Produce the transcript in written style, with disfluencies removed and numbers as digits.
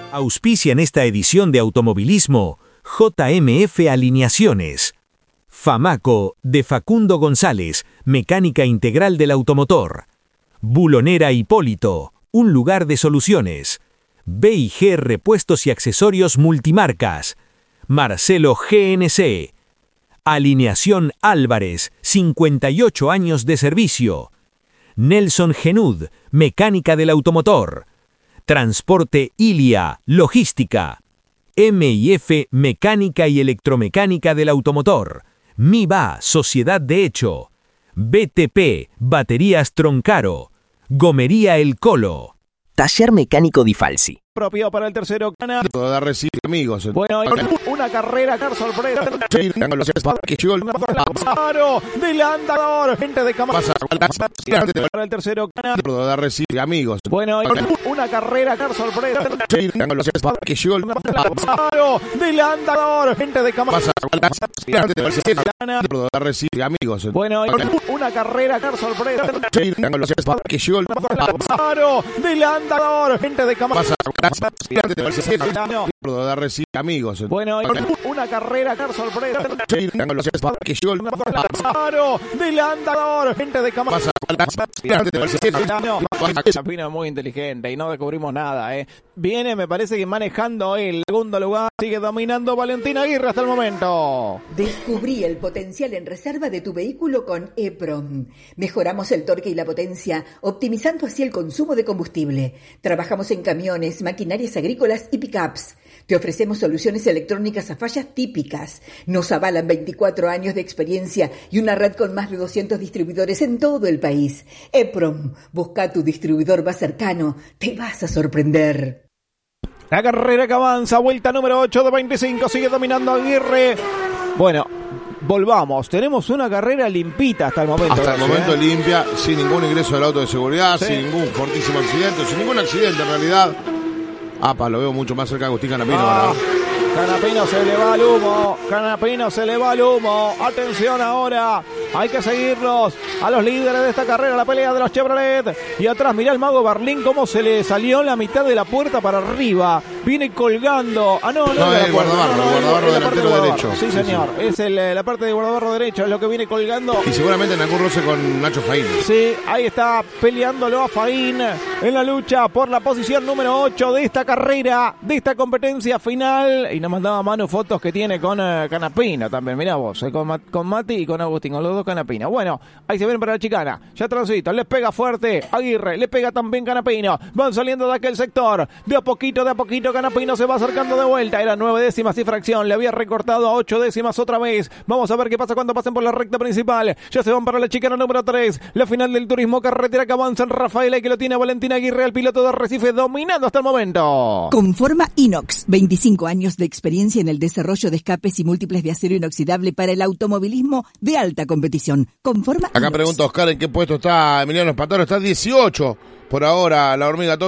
Auspician esta edición de Automovilismo JMF Alineaciones. Famaco, de Facundo González, mecánica integral del automotor. Bulonera Hipólito, un lugar de soluciones. B&G Repuestos y Accesorios Multimarcas. Marcelo GNC. Alineación Álvarez, 58 años de servicio. Nelson Genud, mecánica del automotor. Transporte Ilia, logística. M&F, mecánica y electromecánica del automotor. MIBA, sociedad de hecho. BTP, baterías Troncaro. Gomería El Colo. Taller mecánico Di Falsi. Propio para el tercero. Todo da recibir, amigos. Bueno, una carrera, car sorpresa. Paro del andador. Gente de cámara. Para el tercero. Todo da recibir, amigos. Bueno, una carrera, car sorpresa. Paro del andador. Gente de cámara. Todo da recibir, amigos. Bueno, una carrera, car sorpresa. Paro del andador. Gente de cámara. Todo da recibir, amigos. Bueno, una carrera, car sorpresa. Paro del andador. Gente de cámara. Chapino es muy inteligente y no descubrimos nada, Viene, me parece que manejando el segundo lugar. Sigue dominando Valentín Aguirre hasta el momento. Descubrí el potencial en reserva de tu vehículo con EPROM. Mejoramos el torque y la potencia, optimizando así el consumo de combustible. Trabajamos en camiones, maquinarias agrícolas y pickups. Te ofrecemos soluciones electrónicas a fallas típicas. Nos avalan 24 años de experiencia y una red con más de 200 distribuidores en todo el país. EPROM, busca tu distribuidor más cercano. Te vas a sorprender. La carrera que avanza, vuelta número 8 de 25, sigue dominando Aguirre. Bueno, volvamos, tenemos una carrera limpita hasta el momento. Hasta el momento limpia, sin ningún ingreso del auto de seguridad, sin ningún fortísimo accidente, sin ningún accidente en realidad. Lo veo mucho más cerca de Agustín Canapino ahora. Canapino se le va el humo. Canapino se le va el humo. Atención ahora. Hay que seguirlos a los líderes de esta carrera, la pelea de los Chevrolet. Y atrás, mirá el Mago Berlín cómo se le salió la mitad de la puerta para arriba. Viene colgando. No, el guardabarro delantero derecho. Sí, señor. Sí. Es la parte de guardabarro derecho, es lo que viene colgando. Y seguramente en algún roce con Nacho Faín. Sí, ahí está peleándolo a Faín en la lucha por la posición número 8 de esta carrera, de esta competencia final. Y nos mandaba Manu fotos que tiene con Canapino también. Mirá vos, con Mati y con Agustín, con los dos Canapino. Bueno, ahí se ven para la chicana. Ya transito, les pega fuerte Aguirre, le pega también Canapino. Van saliendo de aquel sector. De a poquito, Canapino se va acercando de vuelta. Era 9 décimas y fracción. Le había recortado a 8 décimas otra vez. Vamos a ver qué pasa cuando pasen por la recta principal. Ya se van para la chicana número 3. La final del turismo carretera que avanza en Rafaela y que lo tiene Valentín Aguirre, el piloto de Arrecife, dominando hasta el momento. Conforma Inox, 25 años de experiencia en el desarrollo de escapes y múltiples de acero inoxidable para el automovilismo de alta competición. Conforma Acá Inox. pregunta Oscar en qué puesto está Emiliano Espataro. Está 18 por ahora la hormiga atómica.